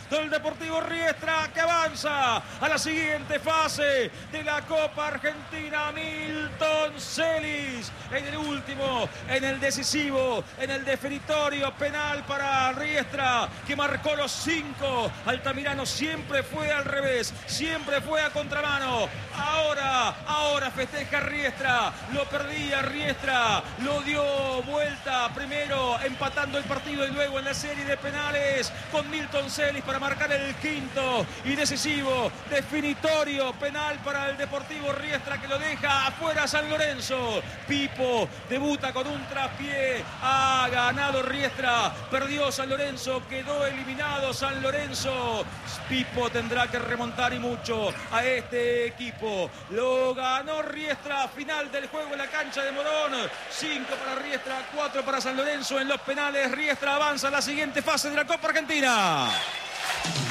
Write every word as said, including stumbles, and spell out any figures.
del Deportivo Riestra, que avanza a la siguiente fase de la Copa Argentina. Milton Celis en el último, en el decisivo, en el definitorio penal para Riestra, que marcó los cinco. Altamirano siempre fue al revés, siempre fue a contramano. Ahora, ahora festeja Riestra, lo perdía Riestra, lo dio vuelta primero empatando el partido y luego en la serie de penales con Milton Celis para marcar el quinto y decisivo, definitorio penal para el Deportivo Riestra, que lo deja afuera San Lorenzo. Pipo debuta con un traspié, ha ganado Riestra, perdió San Lorenzo, quedó eliminado San Lorenzo. Pipo tendrá que remontar y mucho a este equipo. Lo ganó Riestra, final del juego en la cancha de Morón. cinco para Riestra, cuatro para San Lorenzo en los penales. Riestra avanza a la siguiente fase de la Copa Argentina.